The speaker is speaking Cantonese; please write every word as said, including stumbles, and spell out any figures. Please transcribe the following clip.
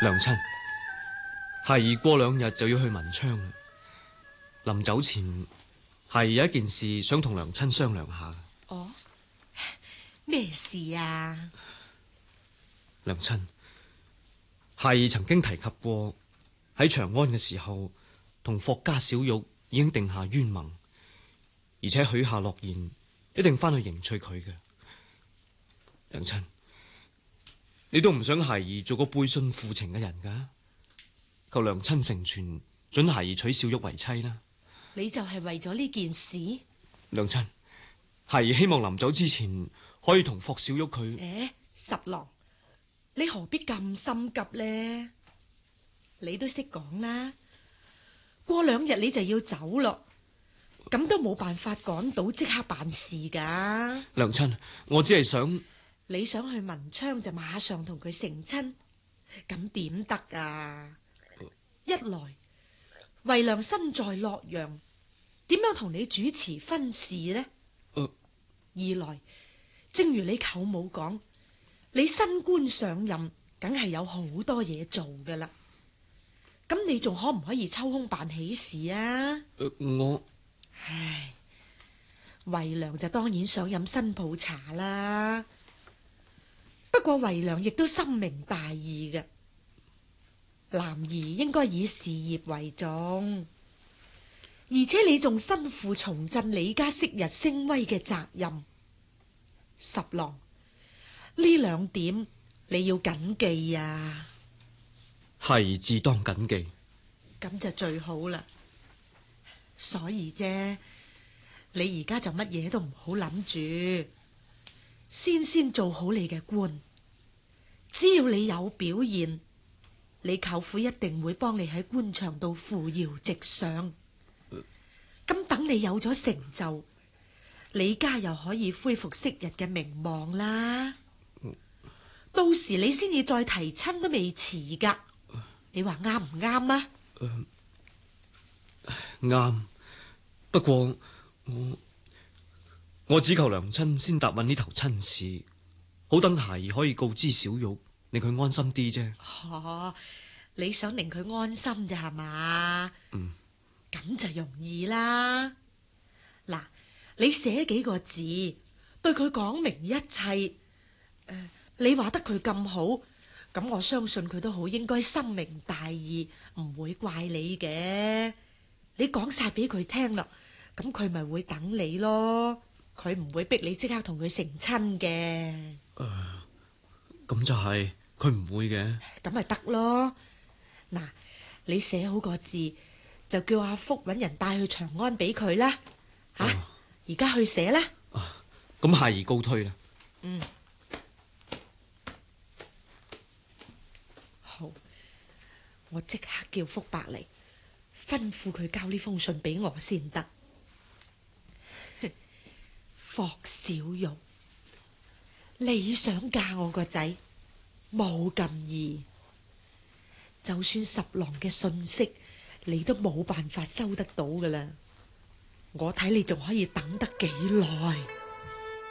娘親，孩兒過兩日就要去文昌啦。臨走前，孩兒有一件事想同娘親商量下。 哦，咩事啊？ 娘親，孩兒曾經提及過喺長安嘅時候，同霍家小玉已經定下冤盟，而且許下諾言，一定翻去迎娶佢嘅。娘親，你都唔想孩兒做個背信負情嘅人噶？求娘親成全，准孩兒娶小玉為妻啦。 你就係為咗呢件事？ 娘親，孩兒希望臨走之前可以同霍小玉佢。 誒，十郎，你何必咁心急呢？你都識講啦，過兩日你就要走咯，咁都冇辦法趕到即刻辦事噶。 娘親，我只係想。 你想去文昌就馬上同佢成親，咁點得啊？一來惠良身在洛陽，點樣同你主持婚事呢？ 呃、 二來，正如你舅母講，你新官上任，梗係有好多嘢做噶啦。咁你仲可唔可以抽空辦喜事啊？ 呃、我唉，惠良就當然想飲新抱茶啦。不過惠良亦都深明大義嘅，男兒應該以事業為重，而且你仲身負重振李家昔日聲威嘅責任。十郎，呢兩點你要謹記啊。 係自當謹記， 咁就最好啦。所以啫，你而家就乜嘢都唔好諗住。先先做好你嘅官，只要你有表現，你舅父一定會幫你喺官場度扶搖直上。咁等你有咗成就，李家又可以恢復昔日嘅名望啦。到時你先至再提親都未遲噶，你話啱唔啱啊？ 啱、呃，不過我。我只求娘親先答應呢頭親事，好等孩兒可以告知小玉，令佢安心啲啫。 哦，你想令佢安心咋係嘛？ 嗯， 咁就容易啦。嗱，你寫幾個字，對佢講明一切。呃，你話得佢咁好，咁我相信佢都好應該深明大義，唔會怪你嘅。你講晒俾佢聽啦，咁佢咪會等你咯。佢唔會逼你即刻同佢成親嘅。誒、 呃，咁就係佢唔會嘅。 咁咪得咯。嗱，你寫好個字，就叫阿福搵人帶去長安俾佢啦。吓、啊，而家、哦、去寫啦。 咁孩兒告退啦。 嗯，好，我即刻叫福伯嚟，吩咐佢交呢封信俾我先得。霍小玉，你想嫁我個仔冇咁易，就算十郎嘅信息，你都冇辦法收得到噶啦。我睇你仲可以等得幾耐。